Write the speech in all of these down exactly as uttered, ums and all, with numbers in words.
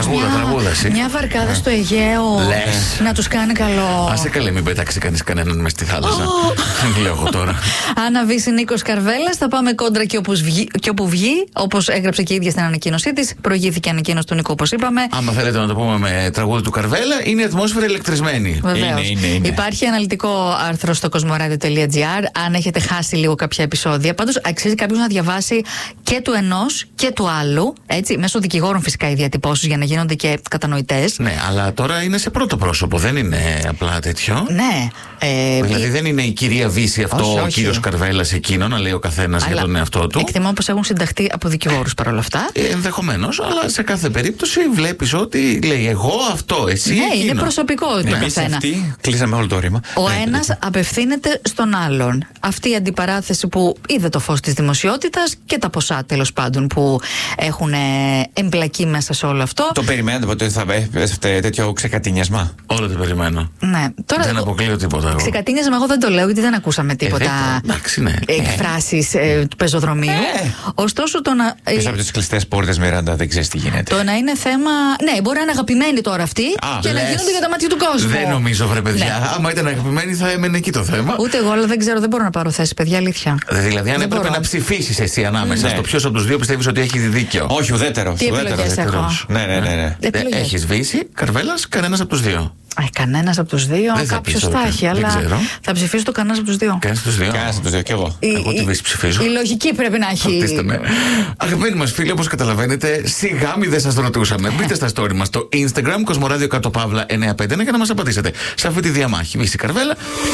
Τραγούδα, τραγούδα. Μια βαρκάδα στο Αιγαίο. Λες. Να τους κάνει καλό. Άσε καλέ, μην πετάξει κανείς κανέναν μες στη θάλασσα. Δεν λέω εγώ τώρα. Άννα Βύση, Νίκος Καρβέλας. Θα πάμε κόντρα και όπου βγει, και όπου βγει. Όπως έγραψε και η ίδια στην ανακοίνωσή της. Προηγήθηκε η ανακοίνωση του Νίκου, όπως είπαμε. Άμα θέλετε να το πούμε με τραγούδι του Καρβέλα, είναι η ατμόσφαιρα ηλεκτρισμένη. Βεβαίως. Είναι, είναι, είναι. Υπάρχει αναλυτικό άρθρο στο κοσμοradio τελεία gr. Αν έχετε χάσει λίγο κάποια επεισόδια. Πάντως αξίζει κάποιος να διαβάσει και του ενός και του άλλου. Έτσι, μέσω δικηγόρων φυσικά οι διατυπώσεις για να γίνονται και κατανοητές. Ναι, αλλά τώρα είναι σε πρώτο πρόσωπο, δεν είναι απλά τέτοιο. Ναι. Ε, Δηλαδή δεν είναι η κυρία Βύση αυτό, όχι, ο όχι. κύριος Καρβέλας εκείνο, να λέει ο καθένας για τον εαυτό του. Εκτιμώ πως έχουν συνταχθεί από δικηγόρους παρόλα αυτά. Ε, ενδεχομένως, αλλά σε κάθε περίπτωση βλέπεις ότι λέει εγώ αυτό, εσύ Ναι, εκείνο. είναι προσωπικό του Εμείς καθένα. αυτοί κλείσαμε όλο το ρήμα. Ο Ναι, ένας ναι. απευθύνεται στον άλλον. Αυτή η αντιπαράθεση που είδε το φως της δημοσιότητας και τα ποσά τέλος πάντων που έχουν ε, εμπλακεί μέσα σε όλο αυτό. Το περιμένετε ποτέ ότι θα πέφτε τέτοιο ξεκατίνιασμα? Όλο το περιμένω. Ναι, τώρα Δεν αποκλείω τίποτα εγώ. ξεκατίνιασμα εγώ δεν το λέω γιατί δεν ακούσαμε τίποτα δεν- εντάξει, ναι. εκφράσεις ε, του πεζοδρομίου. Ε. Ωστόσο το να, Πίσω από τις κλειστές πόρτες, Μιράντα, δεν ξέρεις τι γίνεται. το να είναι θέμα. Ναι, μπορεί να είναι αγαπημένοι τώρα αυτοί και να λες. γίνονται για τα μάτια του κόσμου. Δεν νομίζω, βρε παιδιά. Ναι. Άμα ήταν αγαπημένη, θα έμενε εκεί το θέμα. Ούτε εγώ, αλλά δεν ξέρω, δεν μπορώ να πάρω θέση, παιδιά, αλήθεια. Δηλαδή, αν Δεν έπρεπε μπορώ. να ψηφίσει εσύ ανάμεσα Ναι. στο ποιο από του δύο πιστεύει ότι έχει δίκιο. Όχι, ουδέτερος. Τι ουδέτερος, επιλογές έχω? ουδέτερος. Ναι, ναι, ναι, ναι. Επιλογές. Έχει Βύση, Καρβέλα, κανένα από του δύο. Ε, κανένας από τους δύο, Δεν θα κάποιος πεις θα τώρα, έχει, δεν αλλά ξέρω. θα ψηφίσω το κανένας από τους δύο. Κανένα από του δύο. Κανένας από τους δύο, κι εγώ. Η- Εγώ τη η- Βύση ψηφίζω. Η λογική πρέπει να έχει. Φορτίστε με. Αγαπημένοι μας φίλοι, όπως καταλαβαίνετε, σιγά μη δεν σας ρωτούσαμε. Μπείτε στα story μας στο Instagram, Κοσμοράδιο κάτω παύλα εννιακόσια πενήντα ένα για να μας απαντήσετε σε αυτή τη διαμάχη. Βύση, Καρβέλα.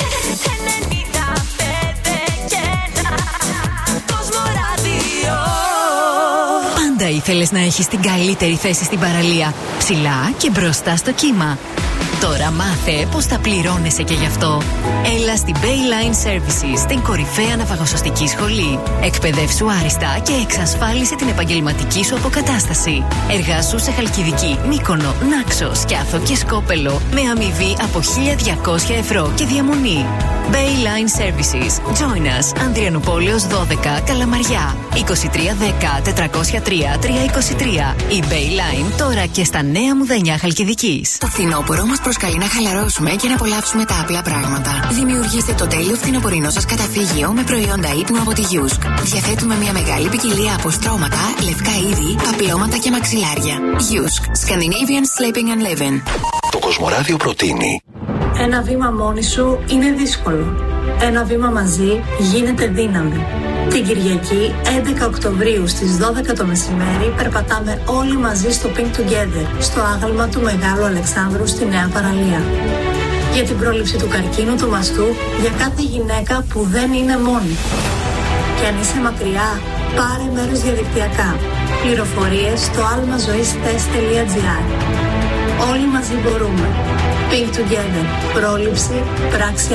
Πάντα ήθελες να έχεις την καλύτερη θέση στην παραλία. Ψηλά και μπροστά στο κύμα. Τώρα μάθε πως θα πληρώνεσαι και γι' αυτό. Έλα στην Bayline Services, την κορυφαία ναυαγοσωστική σχολή. Εκπαιδεύσου άριστα και εξασφάλισε την επαγγελματική σου αποκατάσταση. Εργάσου σε Χαλκιδική, Μύκονο, Νάξο, Σκιάθο και Σκόπελο με αμοιβή από χίλια διακόσια ευρώ και διαμονή. Bayline Services. Join us. Ανδριανουπόλεως δώδεκα, Καλαμαριά. είκοσι τρία δέκα τετρακόσια τρία τριακόσια είκοσι τρία. Η Bayline τώρα και στα νέα μουδενιά Χαλκιδικής. Το φθινόπωρο μας προσκαλεί να χαλαρώσουμε και να απολαύσουμε τα απλά πράγματα. Δημιουργήστε το τέλειο φθινοπορεινό σας καταφύγιο με προϊόντα ύπνου από τη Yusk. Διαθέτουμε μια μεγάλη ποικιλία από στρώματα, λευκά είδη, παπλώματα και μαξιλάρια. Yusk. Scandinavian Sleeping and Living. Το Κοσμοράδιο προτείνει. Ένα βήμα μόνη σου είναι δύσκολο. Ένα βήμα μαζί γίνεται δύναμη. Την Κυριακή έντεκα Οκτωβρίου στις δώδεκα το μεσημέρι περπατάμε όλοι μαζί στο Pink Together, στο άγαλμα του Μεγάλου Αλεξάνδρου στη Νέα Παραλία. Για την πρόληψη του καρκίνου του μαστού, για κάθε γυναίκα που δεν είναι μόνη. Και αν είσαι μακριά, πάρε μέρος διαδικτυακά. Πληροφορίες στο almazoistes τελεία gr. Όλοι μαζί μπορούμε. Pink Together. Πρόληψη, πράξη